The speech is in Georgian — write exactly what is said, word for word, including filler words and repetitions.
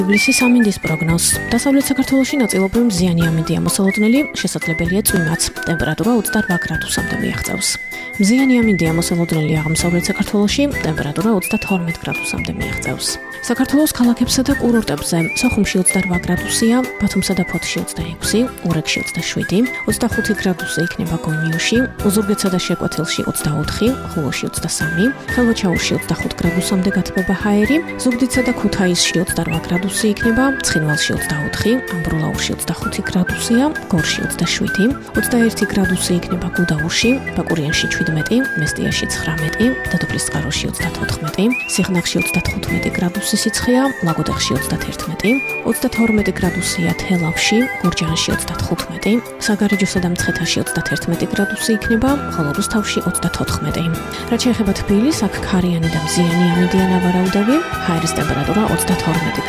ივლისის ამინდის პროგნოზს. დასავლეთ საქართველოში ნაწილობრივ მზიანი ამინდია მოსალოდნელი, შესაძლებელია წვიმაც. ტემპერატურა ოცდაოთხ გრადუსამდე მიაღწევს. მზიანი ამინდია მოსალოდნელი აღმოსავლეთ საქართველოში, ტემპერატურა ოცდათორმეტ გრადუსამდე მიაღწევს. საქართველოს ქალაქებსა და კურორტებზე სოხუმში ოცდაოთხ გრადუსია, ბათუმსა და ფოთში ოცდაექვსი, ურეკში ოცდაშვიდი, ოცდახუთი გრადუსი იქნება გონიოში, ოზურგეთსა და შეკვეთილში ოცდაოთხი, ხულოში ოცდასამი, ხევოჩაურში ოცდახუთ გრადუსამდე გათბება ჰაერი, ზუგდიდსა და ქუთაისში ოცდარვა გრადუსი იქნება, ცხინვალში ოცდაოთხი, ამბროლაურში ოცდახუთი გრადუსია, გორში ოცდაშვიდი, ოცდაერთი გრადუსი იქნება გუდაურში, ბაკურიანში შვიდმეტი, მესტიაში ცხრამეტი, დედოფლისწყაროში ოცდათოთხმეტი, სიღნაღში ოცდათხუთმეტი გრადუსი სიცხეა, ლაგოდეხში ოცდათერთმეტი, ოცდათორმეტი გრადუსია თელავში, გურჯაანში ოცდათხუთმეტი, საგარეჯოსა და მცხეთაში ოცდათერთმეტი გრადუსი იქნება, ხოლო რუსთავში ოცდათოთხმეტი. რაც შეეხება თბილისს, აქ ქარიანი და მზიანი ამინდია ნავარაუდები, ჰაერის ტემპერატურა ოცდათორმეტი